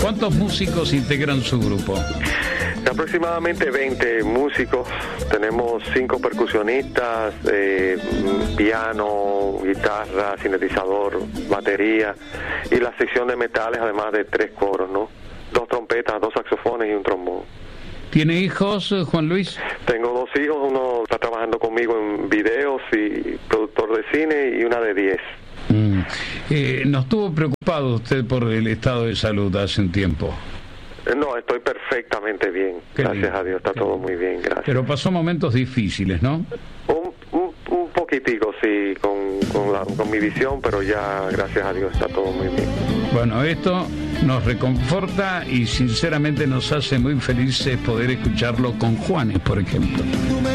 ¿Cuántos músicos integran su grupo? Aproximadamente 20 músicos. Tenemos 5 percusionistas, piano, guitarra, sintetizador, batería y la sección de metales, además de 3 coros, ¿no? 2 trompetas, 2 saxofones y un trombón. ¿Tiene hijos, Juan Luis? Tengo 2 hijos, uno está trabajando conmigo en videos y productor de cine, y una de 10. ¿No estuvo preocupado usted por el estado de salud hace un tiempo? No, estoy perfectamente bien. Gracias a Dios, está todo muy bien, gracias. Pero pasó momentos difíciles, ¿no? Un poquitico, sí, con mi visión, pero ya, gracias a Dios, está todo muy bien. Bueno, esto nos reconforta y sinceramente nos hace muy felices poder escucharlo con Juanes, por ejemplo.